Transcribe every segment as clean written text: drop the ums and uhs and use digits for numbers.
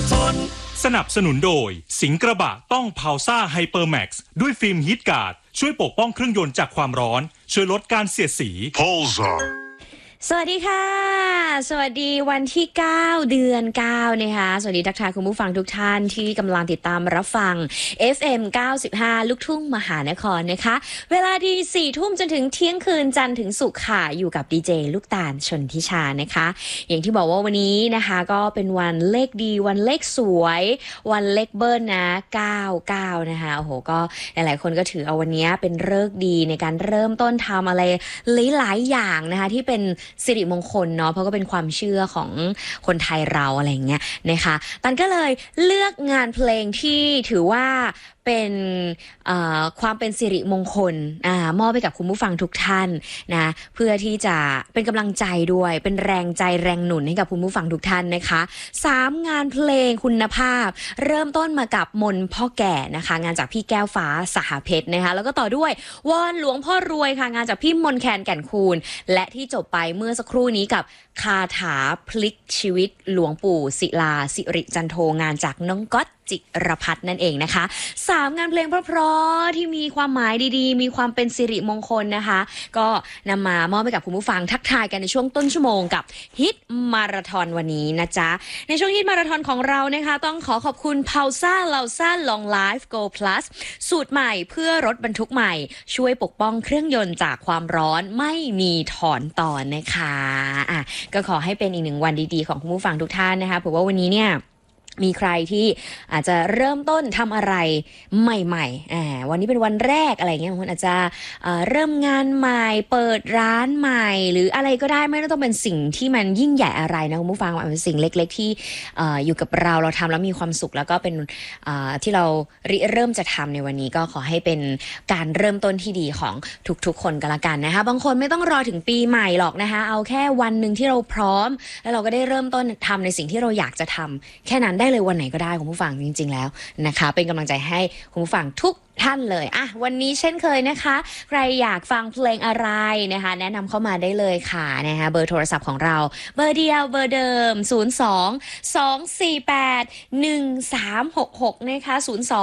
สนับสนุนโดยสิงห์กระบะต้องพาวซ่าไฮเปอร์แม็กซ์ด้วยฟิล์มฮีทการ์ดช่วยปกป้องเครื่องยนต์จากความร้อนช่วยลดการเสียดสีสวัสดีค่ะสวัสดีวันที่9เดือน9นะคะสวัสดีทักทายคุณผู้ฟังทุกท่านที่กำลังติดตามรับฟัง FM 95ลูกทุ่งมหานครนะคะเวลาดี 4 ทุ่มจนถึงเที่ยงคืนจันทร์ถึงศุกร์ค่ะอยู่กับดีเจลูกตาลชนทิชานะคะอย่างที่บอกว่าวันนี้นะคะก็เป็นวันเลขดีวันเลขสวยวันเลขเบิ้ลนะ99นะคะโอ้โหก็หลายๆคนก็ถือเอาวันนี้เป็นฤกษ์ดีในการเริ่มต้นทำอะไรหลายๆอย่างนะคะที่เป็นสิริมงคลเนาะเพราะก็เป็นความเชื่อของคนไทยเราอะไรอย่างเงี้ยนะคะตันก็เลยเลือกงานเพลงที่ถือว่าเป็นความเป็นสิริมงคลมอบไปกับคุณผู้ฟังทุกท่านนะเพื่อที่จะเป็นกำลังใจด้วยเป็นแรงใจแรงหนุนให้กับคุณผู้ฟังทุกท่านนะคะ3งานเพลงคุณภาพเริ่มต้นมากับมนต์พ่อแก่นะคะงานจากพี่แก้วฟ้าสหเพชรนะคะแล้วก็ต่อด้วยวอนหลวงพ่อรวยค่ะงานจากพี่มนต์แคนแก่นคูณและที่จบไปเมื่อสักครู่นี้กับคาถาพลิกชีวิตหลวงปู่ศิลาสิริจันโทงานจากน้องก๊อตจิรพัฒน์นั่นเองนะคะ3งานเพลงเพราะๆที่มีความหมายดีๆมีความเป็นสิริมงคลนะคะก็นำมามอบให้กับคุณผู้ฟังทักทายกันในช่วงต้นชั่วโมงกับฮิตมาราธอนวันนี้นะจ๊ะในช่วงฮิตมาราธอนของเรานะคะต้องขอบคุณพาวซ่าลาวซ่าลองไลฟ์โกลพลัสสูตรใหม่เพื่อรถบรรทุกใหม่ช่วยปกป้องเครื่องยนต์จากความร้อนไม่มีถอนตอนนะคะก็ขอให้เป็นอีกหนึ่งวันดีๆของคุณผู้ฟังทุกท่านนะคะเพราะว่าวันนี้เนี่ยมีใครที่อาจจะเริ่มต้นทำอะไรใหม่ๆวันนี้เป็นวันแรกอะไรเงี้ยบางคนอาจจะเริ่มงานใหม่เปิดร้านใหม่หรืออะไรก็ได้ไม่ต้องเป็นสิ่งที่มันยิ่งใหญ่อะไรนะคุณผู้ฟังมันเป็นสิ่งเล็กๆที่อยู่กับเราทำแล้วมีความสุขแล้วก็เป็นที่เราเริ่มจะทำในวันนี้ก็ขอให้เป็นการเริ่มต้นที่ดีของทุกๆคนกันละกันนะคะบางคนไม่ต้องรอถึงปีใหม่หรอกนะคะเอาแค่วันนึงที่เราพร้อมแล้วเราก็ได้เริ่มต้นทำในสิ่งที่เราอยากจะทำแค่นั้นได้เลยวันไหนก็ได้คุณผู้ฟังจริงๆแล้วนะคะเป็นกำลังใจให้คุณผู้ฟังทุกท่านเลยวันนี้เช่นเคยนะคะใครอยากฟังเพลงอะไรนะคะแนะนำเข้ามาได้เลยค่ะนะคะเบอร์โทรศัพท์ของเราเบอร์เดียวเบอร์เดิม02-248-1366นะคะ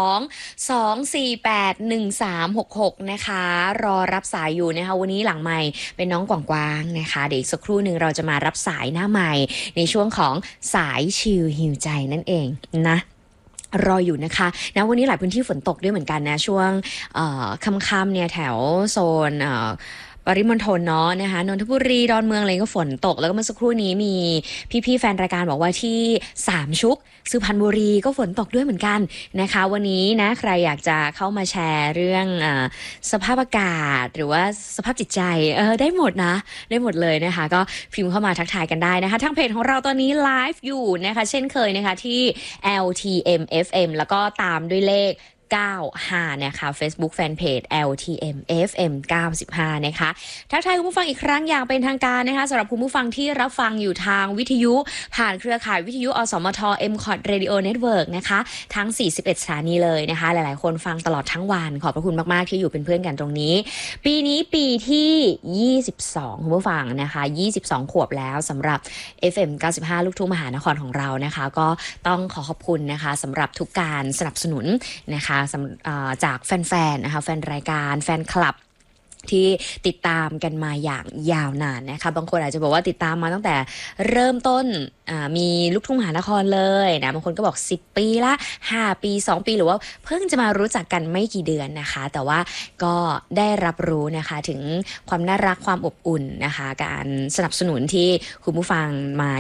02-248-1366นะคะรอรับสายอยู่นะคะวันนี้หลังไมค์เป็นน้องกวางๆนะคะเดี๋ยวอีกสักครู่นึงเราจะมารับสายหน้าไมค์ในช่วงของสายชิลฮิวใจนั่นเองนะรออยู่นะคะวันนี้หลายพื้นที่ฝนตกด้วยเหมือนกันนะช่วงค่ำๆเนี่ยแถวโซนปริมณฑลเนาะนะคะนนทบุรีดอนเมืองอะไรก็ฝนตกแล้วก็เมื่อสักครู่นี้มีพี่ๆแฟนรายการบอกว่าที่3ชุกสุพรรณบุรีก็ฝนตกด้วยเหมือนกันนะคะวันนี้นะใครอยากจะเข้ามาแชร์เรื่องสภาพอากาศหรือว่าสภาพจิตใจได้หมดนะได้หมดเลยนะคะก็พิมพ์เข้ามาทักทายกันได้นะคะทางเพจของเราตอนนี้ไลฟ์อยู่นะคะเช่นเคยนะคะที่ LTM FM แล้วก็ตามด้วยเลข95นะคะ Facebook Fanpage LTM FM 95นะคะทักทายคุณผู้ฟังอีกครั้งอย่างเป็นทางการนะคะสำหรับคุณผู้ฟังที่รับฟังอยู่ทางวิทยุผ่านเครือข่ายวิทยุอสมท MCOT Radio Network นะคะทั้ง41สถานีเลยนะคะหลายๆคนฟังตลอดทั้งวันขอบพระคุณมากๆที่อยู่เป็นเพื่อนกันตรงนี้ปีนี้ปีที่22คุณผู้ฟังนะคะ22ขวบแล้วสำหรับ FM 95ลูกทุ่งมหานครของเรานะคะก็ต้องขอบคุณนะคะสำหรับทุกการสนับสนุนนะคะจากแฟนๆนะคะแฟนรายการแฟนคลับที่ติดตามกันมาอย่างยาวนานนะคะบางคนอาจจะบอกว่าติดตามมาตั้งแต่เริ่มต้นมีลูกทุ่งมหานครเลยนะบางคนก็บอก10ปีละ5ปี2ปีหรือว่าเพิ่งจะมารู้จักกันไม่กี่เดือนนะคะแต่ว่าก็ได้รับรู้นะคะถึงความน่ารักความอบอุ่นนะคะการสนับสนุนที่คุณผู้ฟังมา